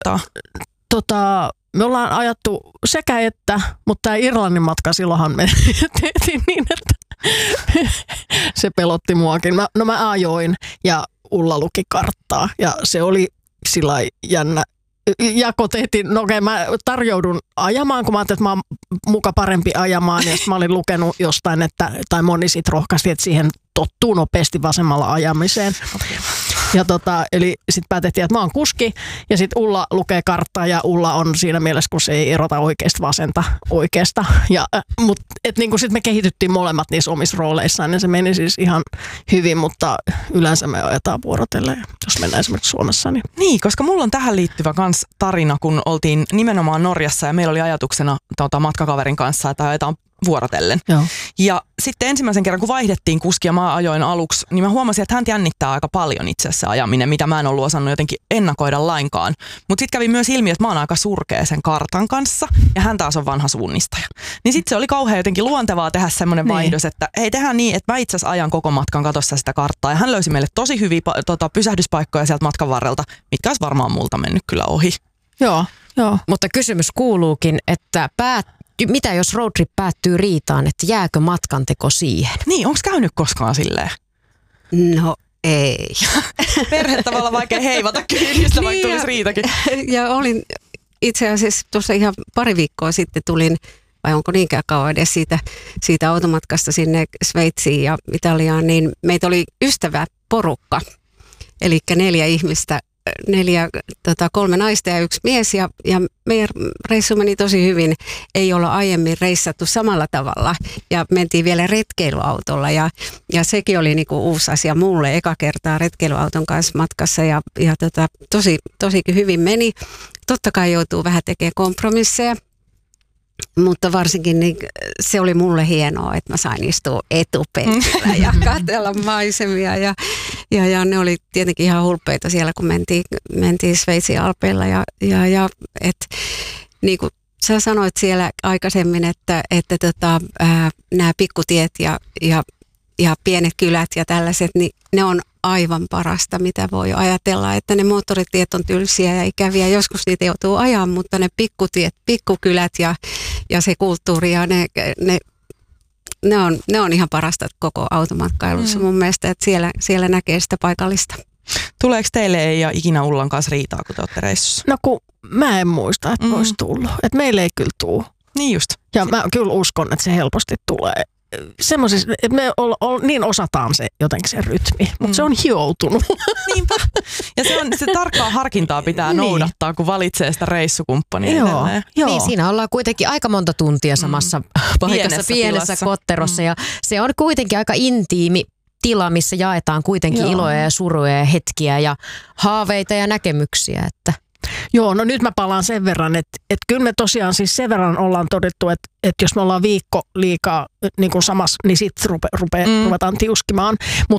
tarkoittaa? Me ollaan ajattu sekä että, mutta tämä Irlannin matka silloinhan me tehtiin niin, että se pelotti muakin. Mä ajoin ja Ulla luki karttaa ja se oli sillä jännä. Jako tehtiin, mä tarjoudun ajamaan, kun mä ajattelin, että mä oon muka parempi ajamaan. Ja mä olin lukenut jostain, tai moni sit rohkaisi, että siihen tottuu nopeasti vasemmalla ajamiseen. Ja eli sitten päätettiin, että mä oon kuski ja sitten Ulla lukee karttaa ja Ulla on siinä mielessä, kun se ei erota oikeasta vasenta oikeasta. Mutta niin sitten me kehityttiin molemmat niissä omissa rooleissaan ja se meni siis ihan hyvin, mutta yleensä me ajetaan vuorotellen, jos mennään esimerkiksi Suomessa. Niin, koska mulla on tähän liittyvä kans tarina, kun oltiin nimenomaan Norjassa ja meillä oli ajatuksena matkakaverin kanssa, että ajetaan vuorotellen. Joo. Ja sitten ensimmäisen kerran, kun vaihdettiin kuskia, mä ajoin aluksi, niin mä huomasin, että häntä jännittää aika paljon itse asiassa ajaminen, mitä mä en ollut osannut jotenkin ennakoida lainkaan. Mutta sitten kävi myös ilmi, että mä oon aika surkea sen kartan kanssa ja hän taas on vanha suunnistaja. Niin sitten se oli kauhean jotenkin luontevaa tehdä semmoinen vaihdos, että hei, tehdään niin, että mä itse asiassa ajan koko matkan katossa sitä karttaa. Ja hän löysi meille tosi hyviä pysähdyspaikkoja sieltä matkan varrelta, mitkä olisi varmaan multa mennyt kyllä ohi. Joo. Mutta kysymys kuuluukin, että mitä jos roadtrip päättyy riitaan, että jääkö matkanteko siihen? Niin, onko käynyt koskaan silleen? No ei. Perhettä voi olla vaikea heivata kyydistä, vaikka tulisi riitakin. Ja olin itse asiassa tuossa ihan pari viikkoa sitten tulin, vai onko niinkään kauan edes siitä automatkasta sinne Sveitsiin ja Italiaan, niin meitä oli ystäväporukka, eli 4 ihmistä. 3 naista ja 1 mies ja meidän reissu meni tosi hyvin. Ei olla aiemmin reissattu samalla tavalla ja mentiin vielä retkeilyautolla ja sekin oli niinku uusi asia mulle eka kertaa retkeilyauton kanssa matkassa ja tosikin hyvin meni. Totta kai joutuu vähän tekemään kompromisseja. Mutta varsinkin niin se oli mulle hienoa, että mä sain istua etupenkillä ja katsella maisemia. Ja ne oli tietenkin ihan hulppeita siellä, kun mentiin Sveitsin alpeilla. Ja niin kuin sä sanoit siellä aikaisemmin, että nämä pikkutiet ja pienet kylät ja tällaiset, niin ne on aivan parasta, mitä voi ajatella, että ne moottoritiet on tylsiä ja ikäviä. Joskus niitä joutuu ajaa, mutta ne pikkutiet, pikkukylät ja se kulttuuri ja ne on ihan parasta koko automatkailussa mun mielestä, että siellä näkee sitä paikallista. Tuleeko teille ei ja ikinä Ullan kanssa riitaa, kun te olette reissussa? No kun mä en muista, että olisi tullut. Että meille ei kyllä tule. Niin just. Ja mä kyllä uskon, että se helposti tulee. Semmoisissa, että me niin osataan se jotenkin se rytmi, mutta se on hioutunut. Niinpä. Ja se tarkkaa harkintaa pitää noudattaa, kun valitsee sitä reissukumppania. Joo. Niin, siinä ollaan kuitenkin aika monta tuntia samassa paikassa, pienessä kotterossa ja se on kuitenkin aika intiimi tila, missä jaetaan kuitenkin iloja ja suruja ja hetkiä ja haaveita ja näkemyksiä, että Joo, no nyt mä palaan sen verran, että kyllä me tosiaan siis sen verran ollaan todettu, että jos me ollaan viikko liikaa niin kuin samassa, niin sitten ruvetaan tiuskimaan.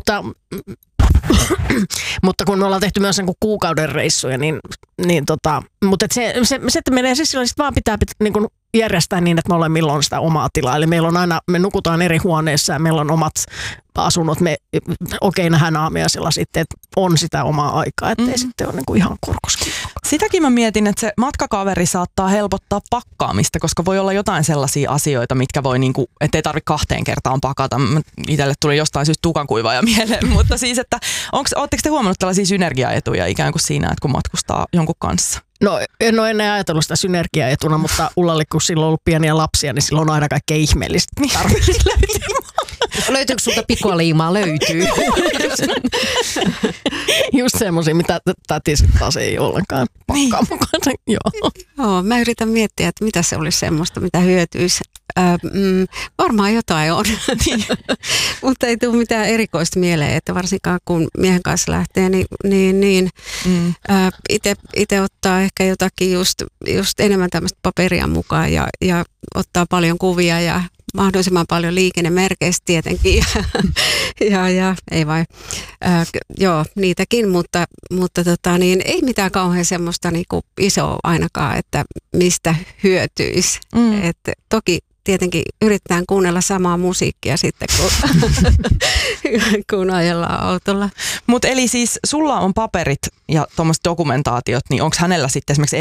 Mutta kun me ollaan tehty myös niin kuukauden reissuja, mutta se menee siis silloin, että vaan pitää niin kuin järjestää niin, että me ollaan milloin sitä omaa tilaa. Eli meillä on aina, me nukutaan eri huoneissa ja meillä on omat asunnot. Nähdään aamiaisella sitten, että on sitä omaa aikaa, ettei sitten ole niin kuin ihan korkoskin. Sitäkin mä mietin, että se matkakaveri saattaa helpottaa pakkaamista, koska voi olla jotain sellaisia asioita, mitkä voi, niin kuin, ettei tarvitse 2 kertaan pakata. Itselle tuli jostain syystä tukankuivaaja mieleen, mutta siis, että ootteko te huomannut tällaisia synergiaetuja ikään kuin siinä, että kun matkustaa jonkun kanssa? No en ole ennen ajatellut sitä synergiaetuna, mutta Ullalle kun silloin on ollut pieniä lapsia, niin silloin on aina kaikkein ihmeellistä tarvitsisi löytyä. Löytyykö sulta pikualiimaa? Löytyy. Just semmoisia, mitä täti sitten taas ei ollenkaan pakkaa mukaan. Joo, mä yritän miettiä, että mitä se olisi semmoista, mitä hyötyisi. Varmaan jotain on, mutta ei tule mitään erikoista mieleen, että varsinkaan kun miehen kanssa lähtee, itse ottaa ehkä jotakin just enemmän tämmöistä paperia mukaan ja ottaa paljon kuvia ja mahdollisimman paljon liikennemerkeistä tietenkin ja ei vai, joo niitäkin, mutta ei mitään kauhean semmoista niinku isoa ainakaan, että mistä hyötyisi. Et tietenkin yritetään kuunnella samaa musiikkia sitten, kun ajellaan autolla. Mutta eli siis sulla on paperit ja tuommoiset dokumentaatiot, niin onko hänellä sitten esimerkiksi